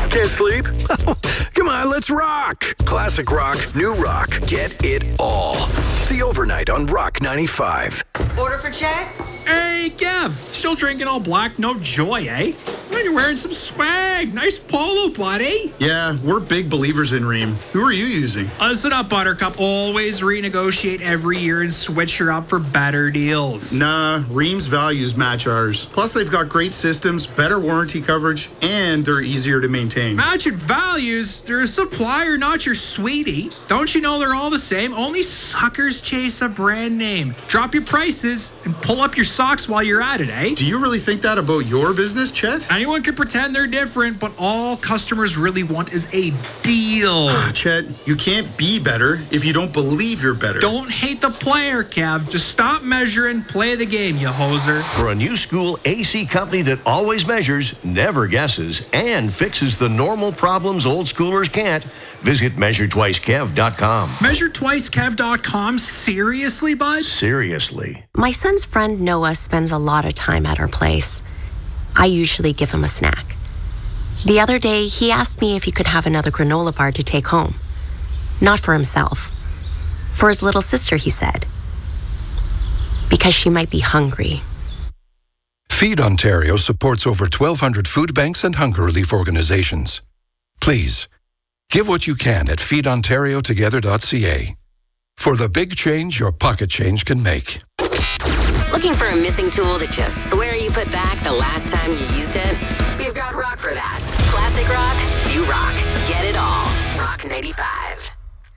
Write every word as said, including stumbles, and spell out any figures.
Can't sleep? Come on, let's rock. Classic rock, new rock. Get it all. The Overnight on Rock ninety-five. Order for check? Hey, Gav. Still drinking all black, no joy, eh? Well, you're wearing some swag. Nice polo, buddy. Yeah, we're big believers in Ream. Who are you using? Listen up, Buttercup. Always renegotiate every year and switch her up for better deals. Nah, Ream's values match ours. Plus, they've got great systems, better warranty coverage, and they're easier to maintain. Matching values? They're a supplier, not your sweetie. Don't you know they're all the same? Only suckers chase a brand name. Drop your prices and pull up your socks while you're at it, eh? Do you really think that about your business, Chet? Anyone can pretend they're different, but all customers really want is a deal. Chet, you can't be better if you don't believe you're better. Don't hate the player, Kev. Just stop measuring, play the game, you hoser. For a new school A C company that always measures, never guesses, and fixes the normal problems old schoolers can't, visit measure twice kev dot com. measure twice kev dot com? Seriously, bud? Seriously. My son's friend Noah spends a lot of time at our place. I usually give him a snack. The other day, he asked me if he could have another granola bar to take home. Not for himself. For his little sister, he said. Because she might be hungry. Feed Ontario supports over twelve hundred food banks and hunger relief organizations. Please, give what you can at feed ontario together dot c a for the big change your pocket change can make. Looking for a missing tool that you swear you put back the last time you used it? We've got rock for that. Classic rock, new rock. Get it all. Rock ninety-five.